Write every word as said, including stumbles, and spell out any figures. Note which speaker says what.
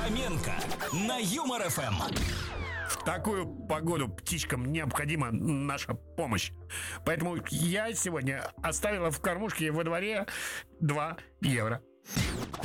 Speaker 1: Фоменко на Юмор эф эм.
Speaker 2: В такую погоду птичкам необходима наша помощь. Поэтому я сегодня оставила в кормушке во дворе два евро.